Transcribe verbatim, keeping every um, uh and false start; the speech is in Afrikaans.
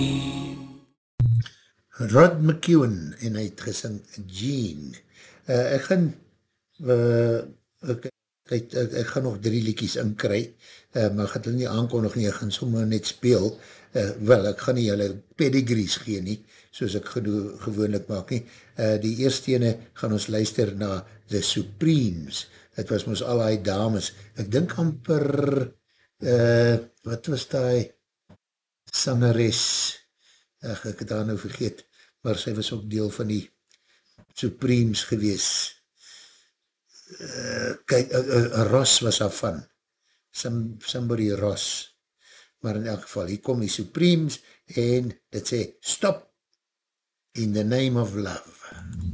Rod McEwen en hy het gesing Jean. Uh, ek gaan uh, ek, ek, ek, ek gaan nog drie liedjies inkry, uh, maar ek gaan hulle nie aankondig nie, ek gaan sommer net speel. Uh, wel, ek gaan nie julle pedigrees gee nie, soos ek gedo, gewoonlik maak nie. Uh, die eerste ene gaan ons luister na The Supremes. Het was ons al die dames. Ek dink amper, uh, wat was die sangeres? Ach, ek het daar nou vergeet, maar sy was ook deel van die Supremes gewees. Uh, kyk, uh, uh, Ross was af van. Some, somebody Ross. Maar in elk geval, hier kom die Supremes en dit sê, stop in the name of love.